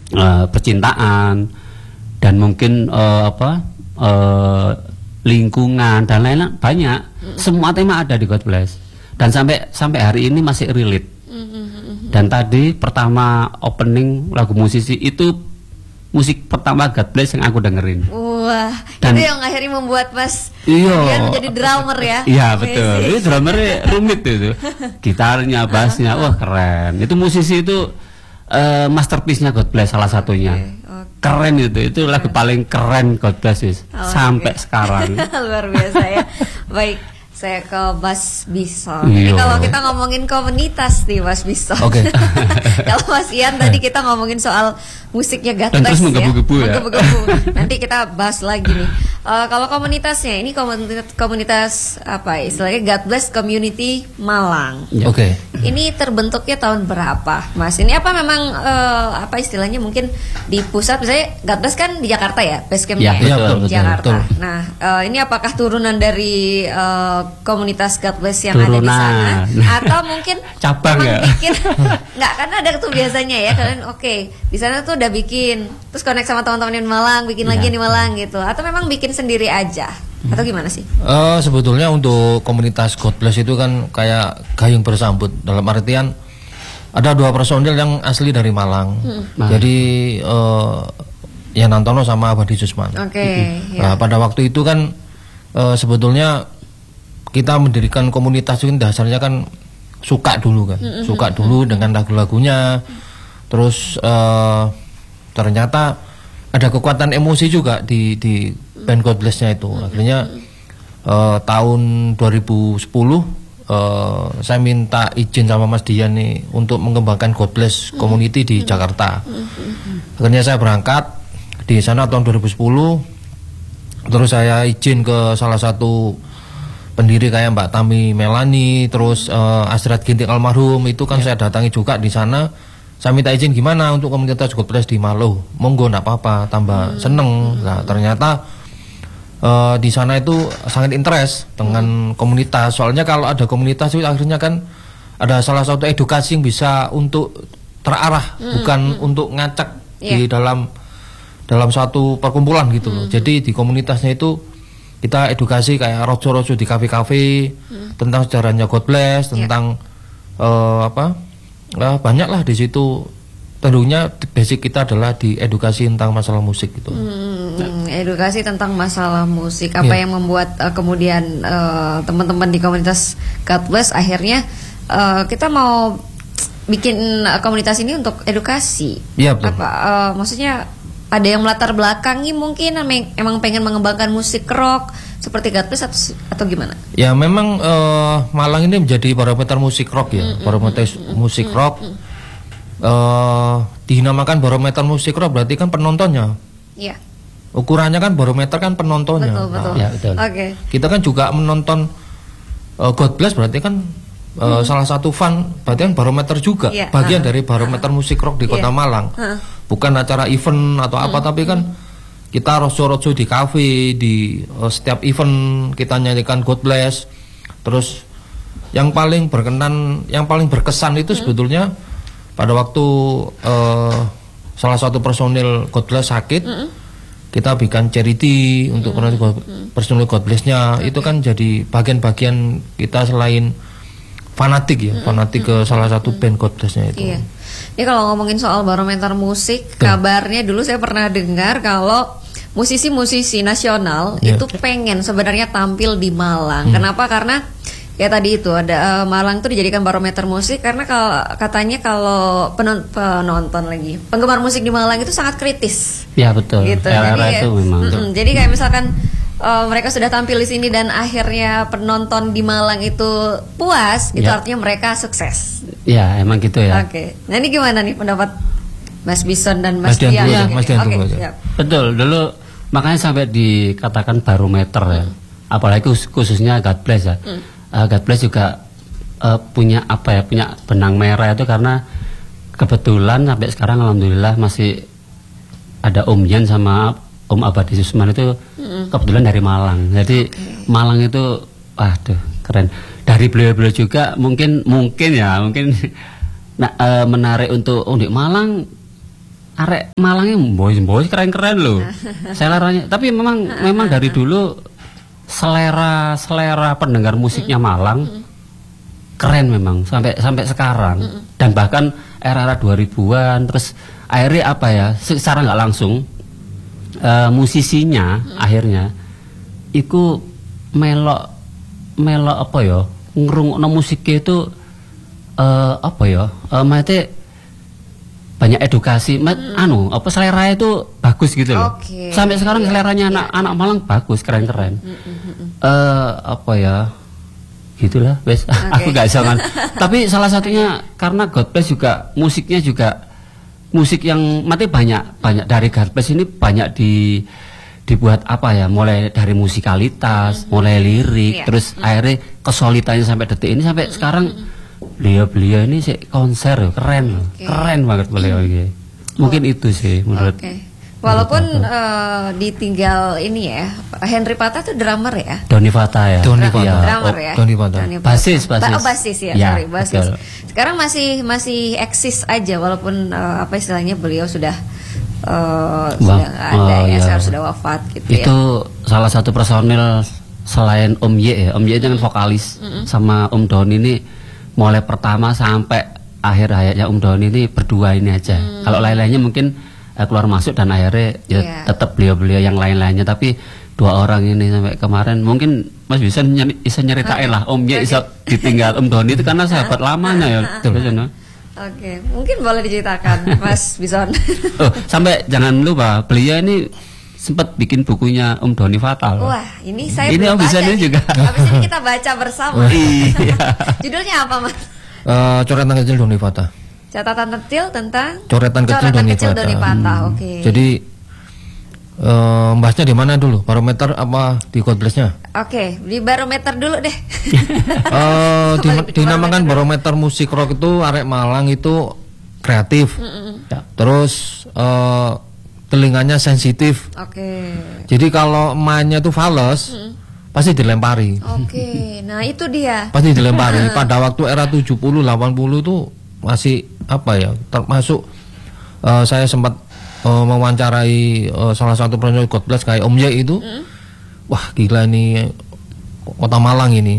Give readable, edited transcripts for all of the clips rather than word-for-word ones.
percintaan dan mungkin lingkungan dan lain-lain banyak. Semua tema ada di God Bless dan sampai hari ini masih relate. Dan tadi pertama opening lagu musisi itu musik pertama God Bless yang aku dengerin. Wah, dan itu yang akhirnya membuat Mas dia menjadi drummer ya. Iya betul. Itu drummernya rumit itu. Gitarnya, bassnya, wah keren. Itu musisi itu masterpiece-nya God Bless salah satunya. Keren itu lagu paling keren God Bless sampai sekarang. Luar biasa ya. Baik, saya ke Mas Bison. Ini kalau kita ngomongin komunitas nih Mas Bison. Oke. Kalau Mas Ian tadi kita ngomongin soal musiknya God Bless ya. Menggebu-gebu ya. Nanti kita bahas lagi nih. Kalau komunitasnya ini komunitas apa istilahnya God Bless Community Malang. Oke. Ini terbentuknya tahun berapa, Mas? Ini apa memang apa istilahnya mungkin di pusat misalnya God Bless kan di Jakarta ya, base campnya ya, di Jakarta. Betul. Nah, ini apakah turunan dari komunitas God Bless yang ada di sana, atau mungkin cabang ya? Bikin, nggak kan ada tuh biasanya ya kalian di sana tuh udah bikin, terus connect sama teman-teman di Malang, bikin lagi di Malang gitu, atau memang bikin sendiri aja? Atau gimana sih? Sebetulnya untuk komunitas God Bless itu kan kayak gayung bersambut, dalam artian ada 2 personil yang asli dari Malang. Jadi Yanantono sama Abadi Jusman. Nah, pada waktu itu kan sebetulnya kita mendirikan komunitas itu dasarnya kan suka dulu kan, suka dulu dengan lagu-lagunya. Terus ternyata ada kekuatan emosi juga di band God Bless-nya itu. Akhirnya tahun 2010 saya minta izin sama Mas Dian nih untuk mengembangkan God Bless Community di Jakarta. Akhirnya saya berangkat di sana tahun 2010. Terus saya izin ke salah satu pendiri kayak Mbak Tami Melani, terus Asrat Ginting almarhum itu kan saya datangi juga di sana. Saya minta izin gimana untuk komunitas God Bless di Maluh. Monggo enggak apa-apa, tambah seneng. Nah, ternyata di sana itu sangat interest dengan komunitas. Soalnya kalau ada komunitas itu akhirnya kan ada salah satu edukasi yang bisa untuk terarah, bukan untuk ngacak di dalam satu perkumpulan gitu loh. Jadi di komunitasnya itu kita edukasi kayak rojo-rojo di kafe-kafe tentang sejarahnya God Bless, tentang banyak lah di situ. Tentunya basic kita adalah di edukasi tentang masalah musik gitu. Edukasi tentang masalah musik. Apa yang membuat kemudian teman-teman di komunitas God Bless akhirnya kita mau bikin komunitas ini untuk edukasi. Iya betul. Maksudnya ada yang melatar belakangi mungkin emang pengen mengembangkan musik rock seperti God Bless atau gimana? Ya memang Malang ini menjadi barometer musik rock ya, barometer musik rock. Dinamakan barometer musik rock berarti kan penontonnya. Iya. Ukurannya kan barometer kan penontonnya. Betul. Ya, betul. Oke. Kita kan juga menonton God Bless berarti kan salah satu fan, berarti kan barometer juga, bagian dari barometer musik rock di Kota Malang. Bukan acara event atau apa, tapi kan kita rojo-rojo di kafe, di setiap event kita nyanyikan God Bless. Terus yang paling berkenan, yang paling berkesan itu sebetulnya pada waktu salah satu personil God Bless sakit, kita bikin charity untuk personil God Bless-nya. Itu kan jadi bagian-bagian kita selain fanatik ya, fanatik ke salah satu band God Bless-nya itu. Iya. Ini kalau ngomongin soal barometer musik, kabarnya dulu saya pernah dengar kalau musisi-musisi nasional itu pengen sebenarnya tampil di Malang. Kenapa? Karena ya tadi itu ada Malang itu dijadikan barometer musik karena katanya kalau penonton lagi penggemar musik di Malang itu sangat kritis. Ya betul. Gitu. Era itu memang. Jadi kayak misalkan mereka sudah tampil di sini dan akhirnya penonton di Malang itu puas, itu artinya mereka sukses. Ya emang gitu ya. Oke. Nah ini gimana nih pendapat Mas Bison dan Mas Dian? Mas Dian betul. Dulu makanya sampai dikatakan barometer ya. Apalagi khususnya God Bless ya. God Bless juga punya apa ya, punya benang merah itu karena kebetulan sampai sekarang alhamdulillah masih ada Om Jan sama Om Abadi Susman itu kebetulan dari Malang. Jadi Malang itu waduh keren. Dari beliau-beliau juga mungkin menarik untuk di Malang arek Malangnya boys keren-keren loh. Seleranya. Tapi memang dari dulu selera pendengar musiknya Malang keren memang sampai sekarang. Dan bahkan era-era 2000-an terus akhirnya apa ya? Secara nggak langsung musisinya akhirnya iku melok apa ya? Ngrungokno musiknya itu apa ya? Maksudnya banyak edukasi, apa selera itu bagus gitu loh. Sampai sekarang seleranya anak Malang bagus, keren-keren. Apa ya? Gitulah, wes. Aku gak jangan. Tapi salah satunya karena God Bless juga musiknya juga musik yang mati banyak dari God Bless ini banyak dibuat apa ya? Mulai dari musikalitas, mulai lirik, terus akhirnya kesolidannya sampai detik ini sampai sekarang. Beliau ini sih konser keren banget beliau ini. Mungkin itu sih menurut. Walaupun ditinggal ini ya, Henry Patah tuh drummer ya. Doni Fata ya. Drummer ya. Doni Fata. Basis ya, basis. Sekarang masih eksis aja walaupun apa istilahnya beliau sudah ada ya, sudah wafat gitu ya. Itu salah satu personil selain Om Y ya. Om Y itu kan vokalis sama Om Doni ini mulai pertama sampai akhir hayatnya Om Doni ini berdua ini aja. Kalau lain-lainnya mungkin keluar masuk dan akhirnya ya tetap beliau yang lain-lainnya. Tapi dua orang ini sampai kemarin mungkin Mas bisa nyeritain lah Om Y bisa ditinggal Om Doni itu karena sahabat lamanya ya. Mungkin boleh diceritakan Mas Bison. Sampai jangan lupa beliau ini sempat bikin bukunya Om Doni Fatal. Wah, ini saya ini belum baca ini juga. Habis ini kita baca bersama. Iya. Judulnya apa, Mas? Coretan kecil Doni Fata. Catatan kecil tentang coretan kecil Doni Fata. Jadi bahasnya di mana dulu? Barometer apa di God Bless-nya? Di barometer dulu deh. Dinamakan barometer musik rock itu arek Malang itu kreatif. Terus telinganya sensitif. Jadi kalau mainnya tuh fals, pasti dilempari. Nah itu dia. Pasti dilempari. Pada waktu era 70, 80 tuh masih apa ya? Termasuk saya sempat mewawancarai salah satu personil God Bless kayak Om Y itu. Wah gila ini kota Malang ini.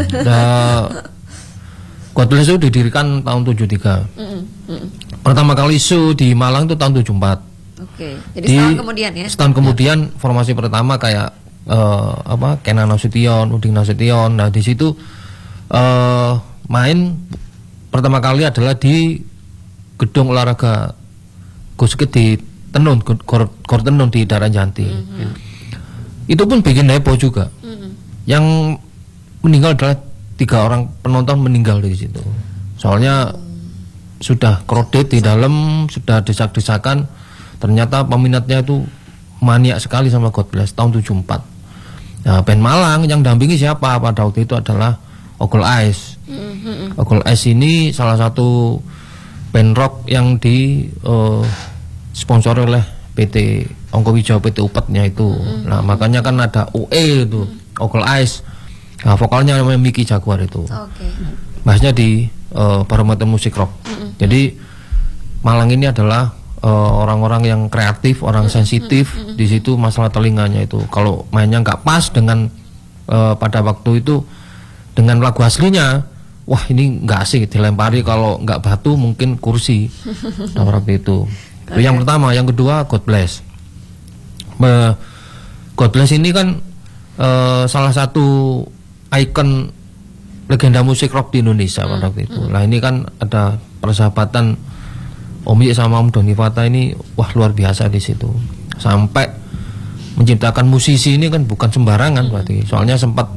God Bless itu didirikan tahun 73. Pertama kali show di Malang itu tahun 74. Jadi setahun kemudian ya. Setahun kemudian formasi pertama kayak Kenan Nasution, Uding Nasution. Nah di situ main pertama kali adalah di gedung olahraga Guskit di Tenun, Gor Tenun di Daran Janti. Itu pun bikin heboh juga. Yang meninggal adalah 3 orang penonton meninggal di situ. Soalnya sudah krodit di dalam, sudah desak-desakan. Ternyata peminatnya itu maniak sekali sama God Bless tahun 74. Nah, band Malang yang dampingi siapa pada waktu itu adalah Ogol Ice. Ogol Ice ini salah satu band rock yang di sponsor oleh PT Ongko Wijau, PT Upetnya itu. Nah, makanya kan ada UE itu, Ogol Ice. Nah, vokalnya namanya Miki Jaguar itu. Bahasnya di barometer musik rock. Jadi Malang ini adalah orang-orang yang kreatif, orang sensitif. Di situ masalah telinganya itu kalau mainnya nggak pas dengan pada waktu itu dengan lagu aslinya, wah ini nggak asik, dilempari kalau nggak batu mungkin kursi. Nah, waktu itu yang pertama. Yang kedua God Bless. God Bless ini kan salah satu ikon legenda musik rock di Indonesia pada waktu itu. Nah ini kan ada persahabatan Om Y sama Om Doni Fata ini, wah luar biasa di situ. Sampai menciptakan musisi ini kan bukan sembarangan berarti. Soalnya sempat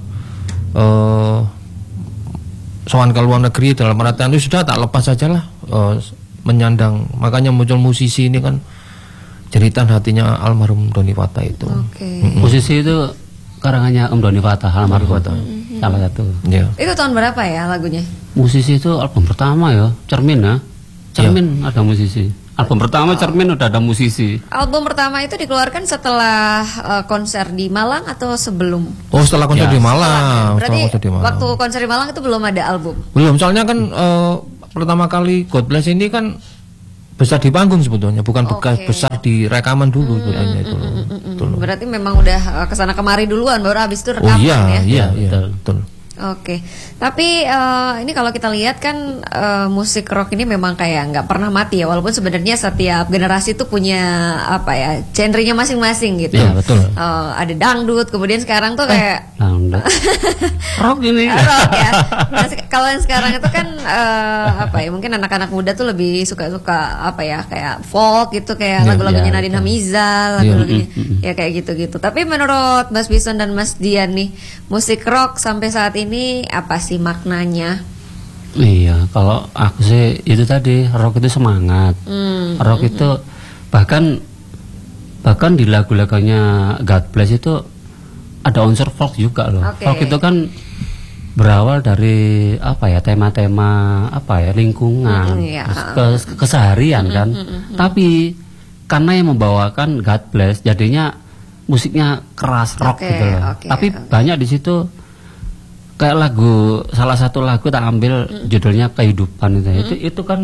sowan ke luar negeri dalam artian itu sudah tak lepas saja lah menyandang. Makanya muncul musisi ini kan jeritan hatinya almarhum Doni Fata itu. Musisi itu karangannya Om Doni Fata, almarhum Fata. Salah satu. Itu tahun berapa ya lagunya? Musisi itu album pertama ya, Cermin ya. Cermin ada musisi. Album pertama Cermin udah ada musisi. Album pertama itu dikeluarkan setelah konser di Malang atau sebelum? Oh, setelah konser di Malang. Berarti waktu konser di Malang itu belum ada album? Belum, soalnya kan pertama kali God Bless ini kan besar di panggung sebetulnya, bukan besar di rekaman dulu sebetulnya itu. Berarti memang udah kesana kemari duluan baru habis itu rekaman Iya, betul. Oke, tapi ini kalau kita lihat kan musik rock ini memang kayak nggak pernah mati ya, walaupun sebenarnya setiap generasi tuh punya apa ya, genrenya masing-masing gitu. Iya, betul. Ada dangdut, kemudian sekarang tuh kayak dangdut. Rock ini. Rock ya. Nah, kalau yang sekarang itu kan apa ya, mungkin anak-anak muda tuh lebih suka apa ya, kayak folk gitu, kayak lagu-lagunya Nadine Hamizah, lagu-lagunya ya kayak gitu-gitu. Tapi menurut Mas Bison dan Mas Dian nih, musik rock sampai saat ini apa sih maknanya? Iya, kalau aku sih itu tadi, rock itu semangat. Rock itu bahkan di lagu-lagunya God Bless itu ada unsur folk juga loh. Folk itu kan berawal dari apa ya, tema-tema apa ya, lingkungan, keseharian kan. Tapi karena yang membawakan God Bless, jadinya musiknya keras rock gitu loh. Tapi banyak di situ kayak salah satu lagu tak ambil judulnya Kehidupan itu kan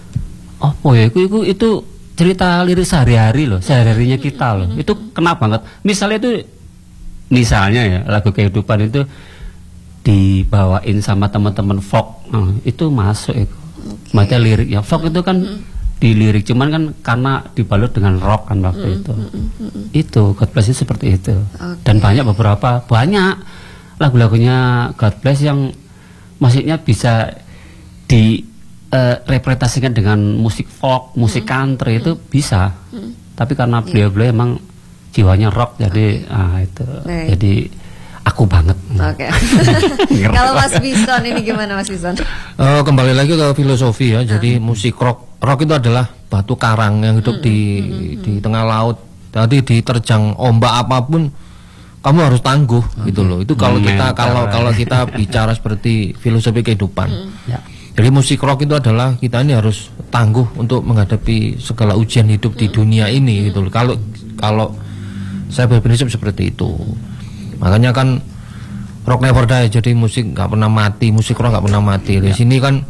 itu cerita lirik sehari-hari loh, sehari-harinya kita loh. Itu kena banget. Misalnya ya, lagu Kehidupan itu dibawain sama teman-teman folk, itu masuk itu. Macam liriknya folk itu kan dilirik, cuman kan karena dibalut dengan rock kan waktu itu. Itu God Bless itu seperti itu. Dan banyak lagu-lagunya God Bless yang maksudnya bisa direpresentasikan dengan musik folk, musik country itu bisa. Tapi karena beliau-beliau emang jiwanya rock, jadi itu. Jadi aku banget. Kalau Mas Bison ini gimana Mas Bison? Kembali lagi ke filosofi ya. Jadi musik rock itu adalah batu karang yang hidup di tengah laut. Jadi diterjang ombak apapun kamu harus tangguh gitu loh. Itu kalau kita bicara seperti filosofi kehidupan. Jadi musik rock itu adalah kita ini harus tangguh untuk menghadapi segala ujian hidup di dunia ini gitu loh. Kalau saya berprinsip seperti itu. Makanya kan rock never die, jadi musik nggak pernah mati, musik rock nggak pernah mati. Di sini kan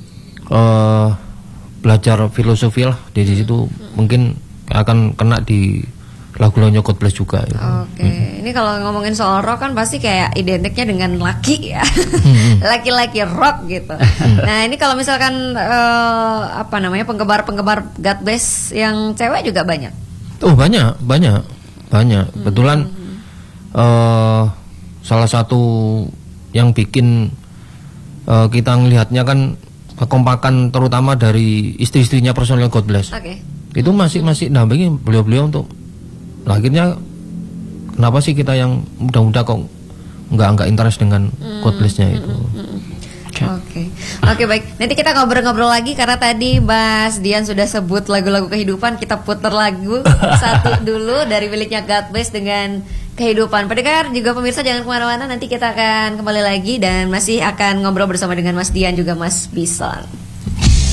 belajar filosofi lah, di situ mungkin akan kena di lagu-lagunya God Bless juga. Ini kalau ngomongin soal rock kan pasti kayak identiknya dengan laki ya, laki-laki rock gitu. Nah ini kalau misalkan penggemar God Bless yang cewek juga banyak. Oh banyak. Kebetulan salah satu yang bikin kita ngelihatnya kan kekompakan terutama dari istri-istrinya personel God Bless. Itu masih dampingi beliau-beliau untuk akhirnya kenapa sih kita yang muda-muda kok nggak interest dengan God Bless-nya itu. Oke, baik. Nanti kita ngobrol-ngobrol lagi karena tadi Mas Dian sudah sebut lagu-lagu kehidupan. Kita putar lagu satu dulu dari miliknya God Bless dengan Kehidupan. Pendengar juga pemirsa jangan kemana-mana. Nanti kita akan kembali lagi dan masih akan ngobrol bersama dengan Mas Dian juga Mas Bison.